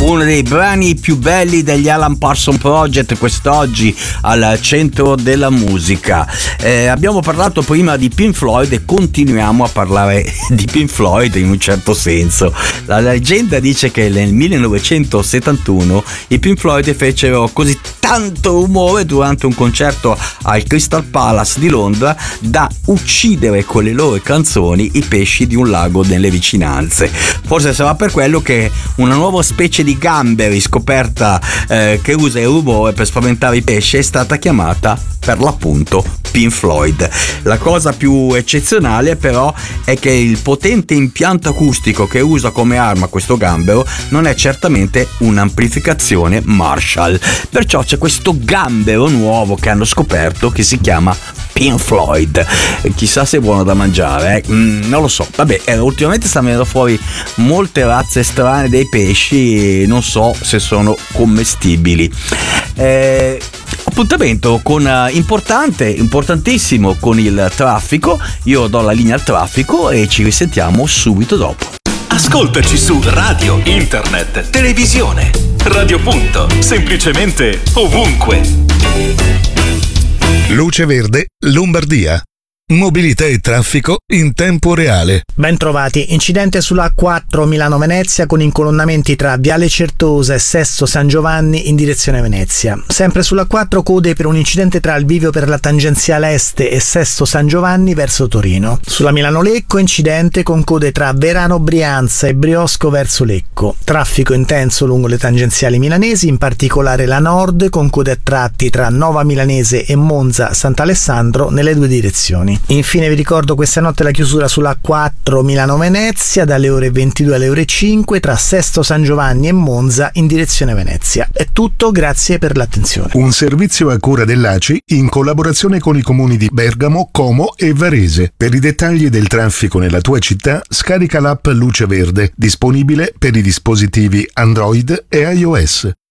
uno dei brani più belli degli Alan Parsons Project, quest'oggi al centro della musica. Abbiamo parlato prima di Pink Floyd e continuiamo a parlare di Pink Floyd in un certo senso. La leggenda dice che nel 1971 i Pink Floyd fecero così tanto rumore durante un concerto al Crystal Palace di Londra da uccidere con le loro canzoni i pesci di un lago nelle vicinanze. Forse sarà per quello che una nuova specie di gamberi scoperta che usa il rumore per spaventare i pesci è stata chiamata per l'appunto Pink Floyd. La cosa più eccezionale però è che il potente impianto acustico che usa come arma questo gambero non è certamente un'amplificazione Marshall, perciò c'è questo gambero nuovo che hanno scoperto che si chiama Pink Floyd. Chissà se è buono da mangiare, non lo so. Vabbè, ultimamente stanno venendo fuori molte razze strane dei pesci, non so se sono commestibili. Appuntamento con importantissimo con il traffico. Io do la linea al traffico e ci risentiamo subito dopo. Ascoltaci su radio, internet, televisione. Radio Punto, semplicemente ovunque. Luce Verde, Lombardia. Mobilità e traffico in tempo reale. Ben trovati. Incidente sulla A4 Milano-Venezia con incolonnamenti tra Viale Certosa e Sesto San Giovanni in direzione Venezia. Sempre sulla A4 code per un incidente tra il bivio per la tangenziale est e Sesto San Giovanni verso Torino. Sulla Milano-Lecco incidente con code tra Verano Brianza e Briosco verso Lecco. Traffico intenso lungo le tangenziali milanesi, in particolare la nord con code a tratti tra Nova Milanese e Monza Sant'Alessandro nelle due direzioni. Infine vi ricordo questa notte la chiusura sulla A4 Milano-Venezia dalle ore 22 alle ore 5 tra Sesto San Giovanni e Monza in direzione Venezia. È tutto, grazie per l'attenzione. Un servizio a cura dell'ACI in collaborazione con i comuni di Bergamo, Como e Varese. Per i dettagli del traffico nella tua città scarica l'app Luce Verde, disponibile per i dispositivi Android e iOS.